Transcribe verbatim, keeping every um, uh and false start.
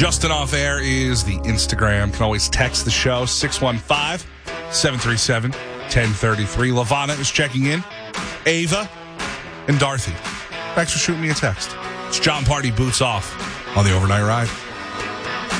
Justin Off Air is the Instagram. Can always text the show, six one five, seven three seven, one zero three three. LaVonna is checking in. Ava and Dorothy. Thanks for shooting me a text. It's John Party Boots Off on the Overnight Ride.